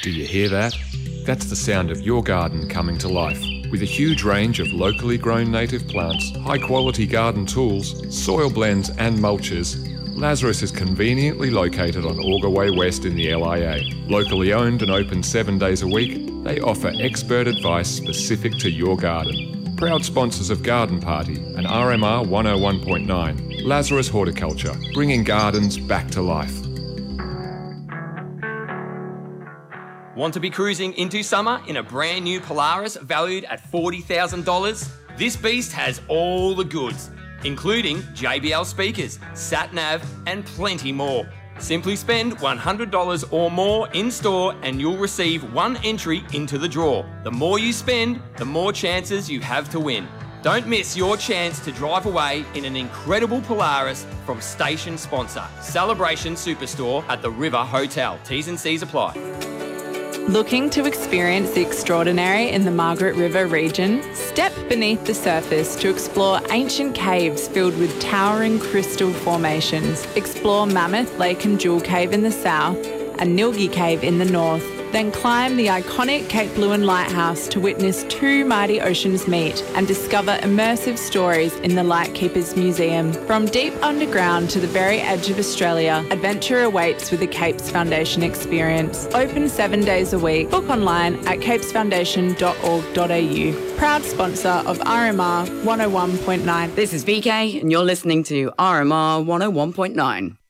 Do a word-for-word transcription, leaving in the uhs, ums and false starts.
Do you hear that? That's the sound of your garden coming to life. With a huge range of locally grown native plants, high-quality garden tools, soil blends and mulches, Lazarus is conveniently located on Auger Way West in the L I A. Locally owned and open seven days a week, they offer expert advice specific to your garden. Proud sponsors of Garden Party and R M R one oh one point nine, Lazarus Horticulture, bringing gardens back to life. Want to be cruising into summer in a brand new Polaris valued at forty thousand dollars? This beast has all the goods, including J B L speakers, sat-nav and plenty more. Simply spend one hundred dollars or more in store and you'll receive one entry into the draw. The more you spend, the more chances you have to win. Don't miss your chance to drive away in an incredible Polaris from station sponsor, Celebration Superstore at the River Hotel. T's and C's apply. Looking to experience the extraordinary in the Margaret River region? Step beneath the surface to explore ancient caves filled with towering crystal formations. Explore Mammoth Lake and Jewel Cave in the south and Nilgi Cave in the north. Then climb the iconic Cape Bluin Lighthouse to witness two mighty oceans meet and discover immersive stories in the Lightkeepers Museum. From deep underground to the very edge of Australia, adventure awaits with the Capes Foundation experience. Open seven days a week. Book online at capes foundation dot org dot a u. Proud sponsor of R M R one oh one point nine. This is V K and you're listening to R M R one oh one point nine.